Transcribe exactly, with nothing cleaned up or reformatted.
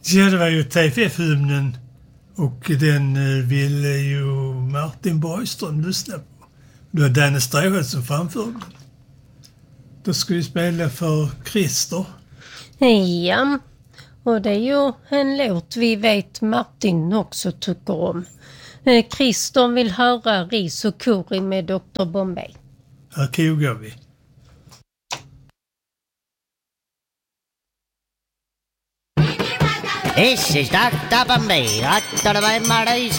Ja, det var ju T F F-hymnen och den ville ju Martin Borgström lyssna på. Det var Danne Stråhed som framförde den. Då ska vi spela för Christer. Ja, och det är ju en låt vi vet Martin också tycker om. Christer vill höra Ris och curry med doktor Bombay. Här kogar vi. This is doctor Bombay, doctor Bombay.